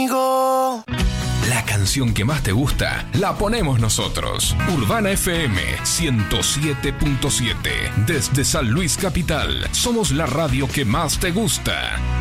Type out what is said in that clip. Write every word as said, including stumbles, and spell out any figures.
La canción que más te gusta la ponemos nosotros. Urbana F M ciento siete punto siete. Desde San Luis Capital. Somos la radio que más te gusta.